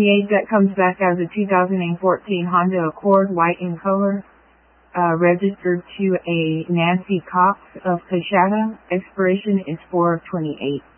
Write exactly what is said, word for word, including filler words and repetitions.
twenty-eight that comes back as a two thousand fourteen Honda Accord, white in color, uh, registered to a Nancy Cox of Coshada. Expiration is four of twenty-eight.